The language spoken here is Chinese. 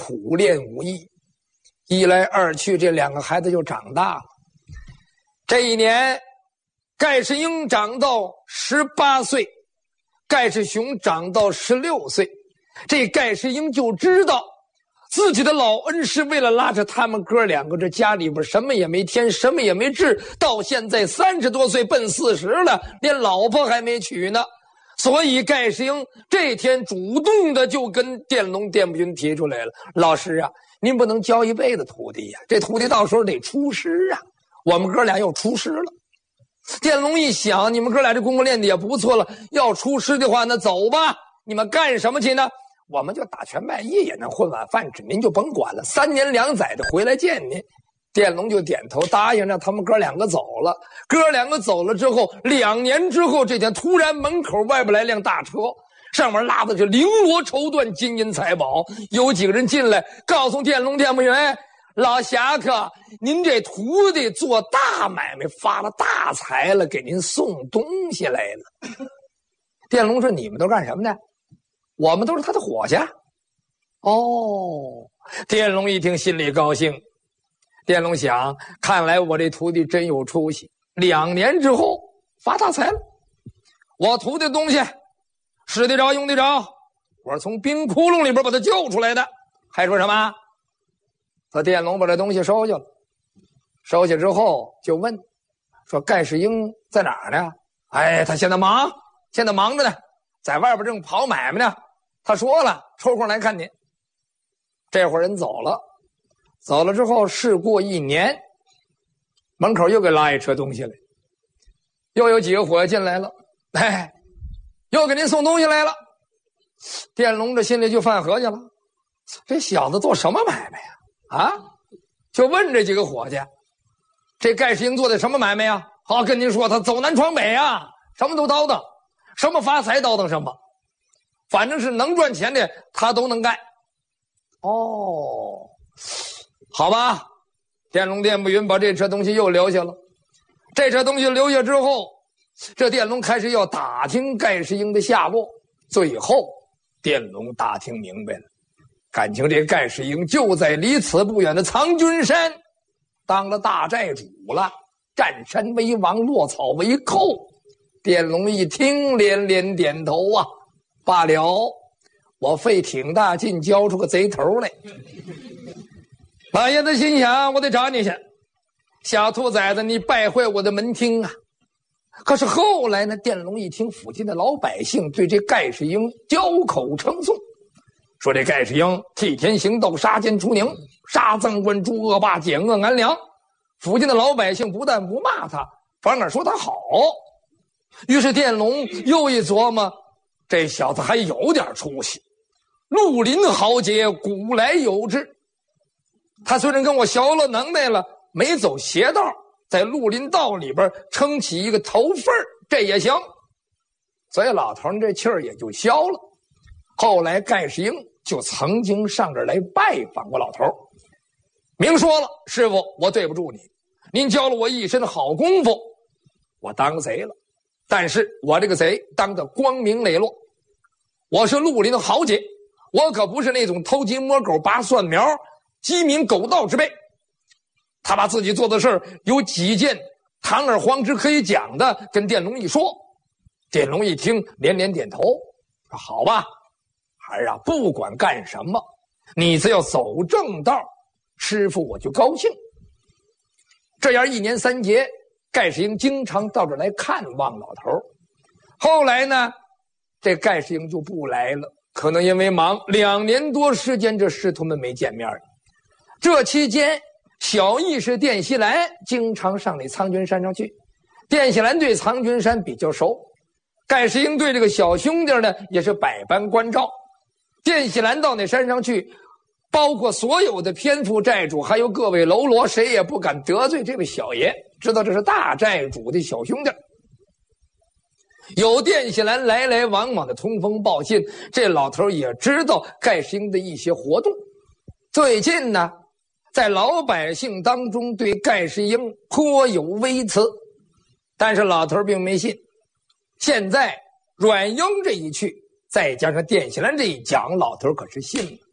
苦练武艺。一来二去，这2个孩子就长大了。这一年，盖世英长到18岁，盖世雄长到16岁。这盖世英就知道自己的老恩师为了拉着他们哥2个，这家里边什么也没添，什么也没治，到现在30多岁奔40了，连老婆还没娶呢。所以盖世英这天主动的就跟电龙电不云提出来了：老师啊，您不能教一辈子徒弟呀，这徒弟到时候得出师啊。我们哥俩又出师了。电龙一想，你们哥俩这功夫练的也不错了，要出师的话，那走吧。你们干什么去呢？我们就打拳卖艺也能混碗饭吃，您就甭管了，3年2载的回来见您。电龙就点头答应，让他们哥2个走了。哥2个走了之后，2年之后，这天突然门口外边来辆大车，上面拉的是绫罗绸缎、金银财宝。有几个人进来，告诉电龙电不云：老侠客，您这徒弟做大买卖发了大财了，给您送东西来了。电龙说：你们都干什么的？我们都是他的伙计。哦，电龙一听心里高兴。电龙想，看来我这徒弟真有出息，2年之后发大财了。我徒弟的东西使得着用得着，我是从冰窟窿里边把他救出来的。还说什么？这电龙把这东西收下了。收下之后就问说：盖世英在哪儿呢？哎，他现在忙着呢，在外边正跑买卖呢。他说了，抽空来看您。这会儿人走了之后，事过1年，门口又给拉一车东西来，又有几个伙计进来了，哎，又给您送东西来了。电龙这心里就犯合计了，这小子做什么买卖呀？啊，就问这几个伙计，这盖世英做的什么买卖呀？好，跟您说，他走南闯北啊，什么都叨叨，什么发财叨叨什么，反正是能赚钱的他都能干。哦，好吧，电龙电不云把这车东西又留下了。这车东西留下之后，这电龙开始要打听盖世英的下落。最后电龙打听明白了，感情这盖世英就在离此不远的苍君山当了大寨主了，占山为王，落草为寇。电龙一听连连点头啊，罢了，我费挺大劲交出个贼头来。老爷子心想，我得找你去，小兔崽子，你败坏我的门庭啊！可是后来呢，电龙一听附近的老百姓对这盖世英交口称颂，说这盖世英替天行道，杀奸除佞，杀赃官诛恶霸，减恶安良。附近的老百姓不但不骂他，反而说他好。于是电龙又一琢磨，这小子还有点出息，绿林豪杰，古来有之。他虽然跟我学了能耐了，没走邪道，在绿林道里边撑起一个头份这也行。所以老头这气儿也就消了。后来盖世英就曾经上这儿来拜访过老头，明说了，师傅，我对不住你，您教了我一身好功夫，我当贼了，但是我这个贼当得光明磊落，我是绿林的豪杰，我可不是那种偷鸡摸狗拔蒜苗鸡鸣狗盗之辈。他把自己做的事儿有几件堂而皇之可以讲的跟电龙一说，电龙一听连连点头，说好吧，孩儿啊，不管干什么，你只要走正道，师傅我就高兴。这样1年3节，盖世英经常到这儿来看望老头。后来呢，这盖世英就不来了，可能因为忙，2年多时间这师徒们没见面了。这期间，小义士电锡兰经常上那苍君山上去。电锡兰对苍君山比较熟，盖世英对这个小兄弟呢也是百般关照。电锡兰到那山上去，包括所有的偏父寨主还有各位喽啰，谁也不敢得罪这位小爷，知道这是大寨主的小兄弟。有电锡兰来来往往的通风报信，这老头也知道盖世英的一些活动。最近呢，在老百姓当中对盖世英颇有微词，但是老头并没信。现在阮英这一去，再加上电锡兰这一讲，老头可是信了。